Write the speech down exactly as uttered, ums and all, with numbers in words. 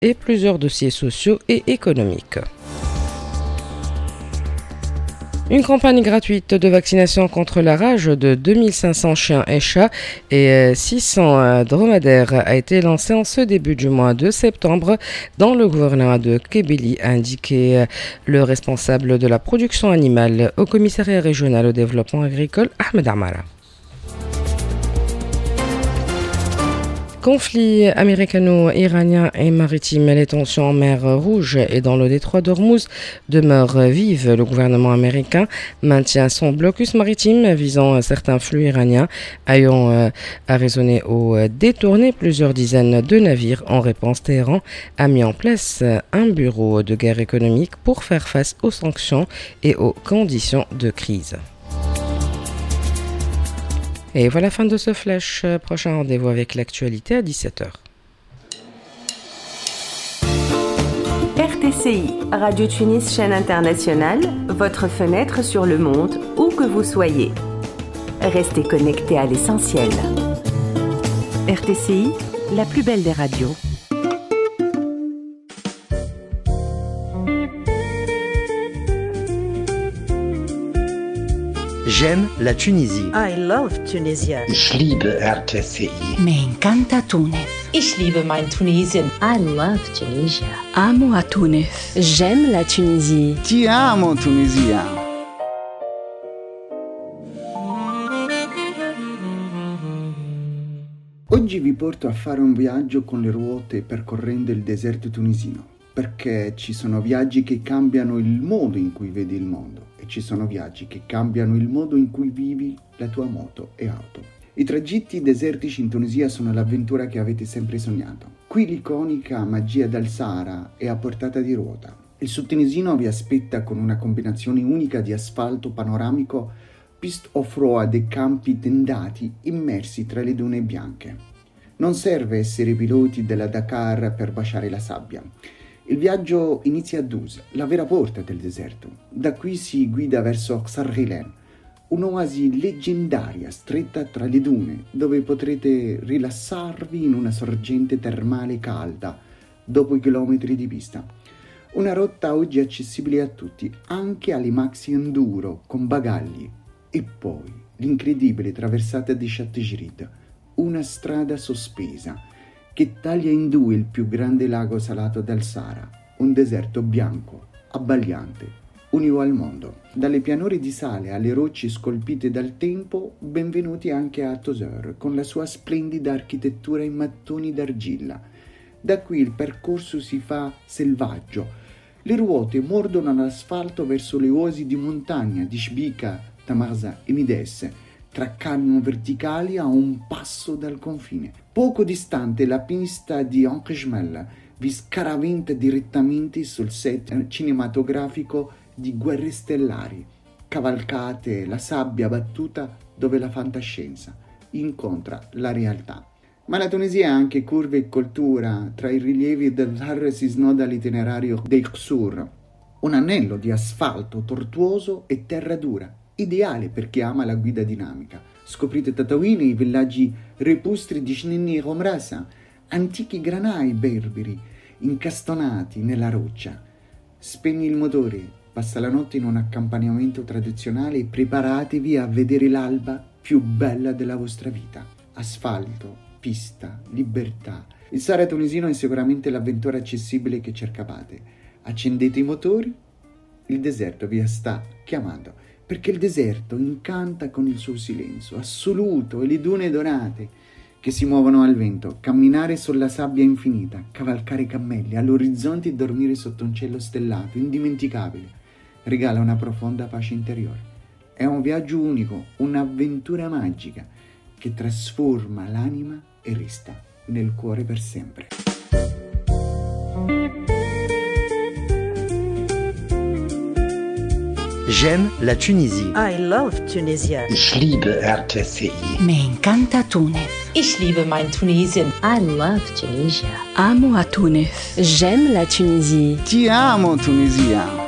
et plusieurs dossiers sociaux et économiques. Une campagne gratuite de vaccination contre la rage de deux mille cinq cents chiens et chats et six cents dromadaires a été lancée en ce début du mois de septembre dans le gouvernement de Kabylie, a indiqué le responsable de la production animale au commissariat régional au développement agricole, Ahmed Amara. Conflit américano-iranien et maritime, les tensions en mer Rouge et dans le détroit d'Ormuz demeurent vives. Le gouvernement américain maintient son blocus maritime visant certains flux iraniens, ayant euh, raisonné ou détourné plusieurs dizaines de navires. En réponse, Téhéran a mis en place un bureau de guerre économique pour faire face aux sanctions et aux conditions de crise. Et voilà la fin de ce flash. Prochain rendez-vous avec l'actualité à dix-sept heures. R T C I, Radio Tunis, chaîne internationale, votre fenêtre sur le monde, où que vous soyez. Restez connectés à l'essentiel. R T C I, la plus belle des radios. J'aime la Tunisie. I love Tunisia. Ich liebe R T C I. Me encanta Tunis. Ich liebe mein Tunesien. I love Tunisia. Amo a Tunis. J'aime la Tunisie. Ti amo Tunisia. Oggi vi porto a fare un viaggio con le ruote percorrendo il deserto tunisino, perché ci sono viaggi che cambiano il modo in cui vedi il mondo. Ci sono viaggi che cambiano il modo in cui vivi la tua moto e auto. I tragitti desertici in Tunisia sono l'avventura che avete sempre sognato. Qui l'iconica magia del Sahara è a portata di ruota. Il sud-tunisino vi aspetta con una combinazione unica di asfalto panoramico, piste off-road e campi tendati immersi tra le dune bianche. Non serve essere piloti della Dakar per baciare la sabbia. Il viaggio inizia a Dus, la vera porta del deserto. Da qui si guida verso Ksarghilen, un'oasi leggendaria stretta tra le dune, dove potrete rilassarvi in una sorgente termale calda dopo i chilometri di pista. Una rotta oggi accessibile a tutti, anche alle maxi enduro con bagagli. E poi l'incredibile traversata di Chateaugirid, una strada sospesa che taglia in due il più grande lago salato del Sahara, un deserto bianco, abbagliante, unico al mondo. Dalle pianure di sale alle rocce scolpite dal tempo, benvenuti anche a Tozeur, con la sua splendida architettura in mattoni d'argilla. Da qui il percorso si fa selvaggio. Le ruote mordono l'asfalto verso le oasi di montagna di Shbika, Tamarza e Mides, tra canyon verticali a un passo dal confine. Poco distante la pista di Ankhejmel vi scaraventa direttamente sul set cinematografico di Guerre Stellari, cavalcate la sabbia battuta dove la fantascienza incontra la realtà. Ma la Tunisia ha anche curve e cultura. Tra i rilievi del Zahar si snoda l'itinerario dei Qsur, un anello di asfalto tortuoso e terra dura, ideale per chi ama la guida dinamica. Scoprite Tatawini, i villaggi repustri di Shnini e Romrasa, antichi granai berberi incastonati nella roccia. Spegni il motore, passa la notte in un accompagnamento tradizionale e preparatevi a vedere l'alba più bella della vostra vita. Asfalto, pista, libertà. Il Sahara tunisino è sicuramente l'avventura accessibile che cercavate. Accendete i motori, il deserto vi sta chiamando. Perché il deserto incanta con il suo silenzio assoluto e le dune dorate che si muovono al vento, camminare sulla sabbia infinita, cavalcare cammelli all'orizzonte e dormire sotto un cielo stellato, indimenticabile, regala una profonda pace interiore. È un viaggio unico, un'avventura magica che trasforma l'anima e resta nel cuore per sempre. J'aime la Tunisie. I love Tunisia. Ich liebe R T C I. Me encanta Tunis. Ich liebe mein Tunesien. I love Tunisia. Amo a Tunis. J'aime la Tunisie. Ti amo Tunisia.